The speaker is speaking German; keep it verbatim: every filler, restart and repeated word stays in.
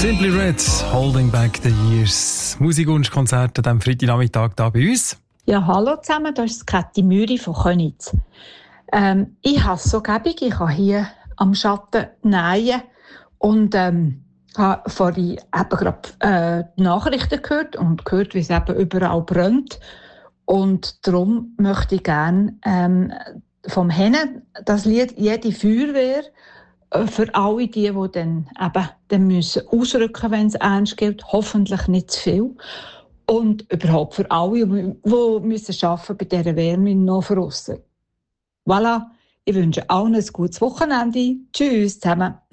Simply Red, Holding Back the Years. Musikwunschkonzert an diesem Freitagnachmittag hier bei uns. Ja, hallo zusammen, das ist Käthi Müri von Köniz. Ähm, ich habe es so gäbig, ich kann hier am Schatten nähen und ähm, habe vorhin eben gerade äh, die Nachrichten gehört und gehört, wie es eben überall brennt. Und darum möchte ich gerne ähm, vom Hennen das Lied «Jede Feuerwehr» für alle die, die dann eben dann müssen ausrücken, wenn es ernst geht, hoffentlich nicht zu viel. Und überhaupt für alle, die müssen arbeiten bei dieser Wärme noch von aussen. Voilà, ich wünsche allen ein gutes Wochenende. Tschüss zusammen.